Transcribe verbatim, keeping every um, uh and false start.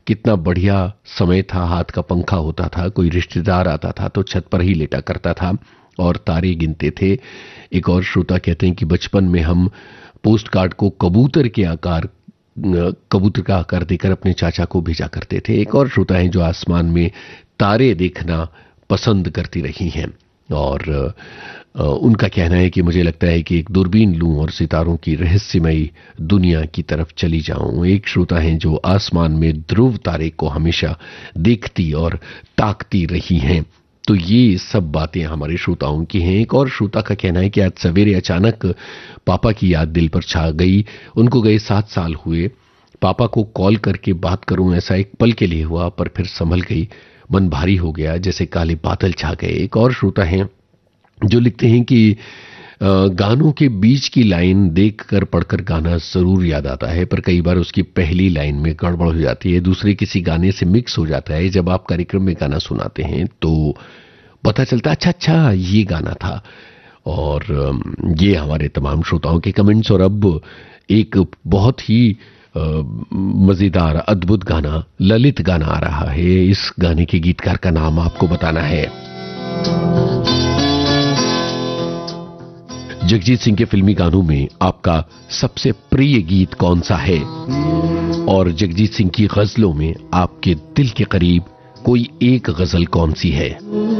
कितना बढ़िया समय था, हाथ का पंखा होता था, कोई रिश्तेदार आता था तो छत पर ही लेटा करता था और तारे गिनते थे। एक और श्रोता कहते हैं कि बचपन में हम पोस्ट कार्ड को कबूतर के आकार कबूतर का आकार देकर अपने चाचा को भेजा करते थे। एक और श्रोता हैं जो आसमान में तारे देखना पसंद करती रही हैं और उनका कहना है कि मुझे लगता है कि एक दूरबीन लूं और सितारों की रहस्यमयी दुनिया की तरफ चली जाऊं। एक श्रोता हैं जो आसमान में ध्रुव तारे को हमेशा देखती और ताकती रही हैं। तो ये सब बातें हमारे श्रोताओं की हैं। एक और श्रोता का कहना है कि आज सवेरे अचानक पापा की याद दिल पर छा गई। उनको गए सात साल हुए, पापा को कॉल करके बात करूं ऐसा एक पल के लिए हुआ, पर फिर संभल गई। मन भारी हो गया जैसे काले बादल छा गए। एक और श्रोता हैं जो लिखते हैं कि गानों के बीच की लाइन देखकर पढ़कर गाना जरूर याद आता है, पर कई बार उसकी पहली लाइन में गड़बड़ हो जाती है, दूसरे किसी गाने से मिक्स हो जाता है। जब आप कार्यक्रम में गाना सुनाते हैं तो पता चलता अच्छा अच्छा ये गाना था। और ये हमारे तमाम श्रोताओं के कमेंट्स। और अब एक बहुत ही मजेदार अद्भुत गाना, ललित गाना आ रहा है। इस गाने के गीतकार का नाम आपको बताना है। जगजीत सिंह के फिल्मी गानों में आपका सबसे प्रिय गीत कौन सा है? और जगजीत सिंह की गजलों में आपके दिल के करीब कोई एक गजल कौन सी है?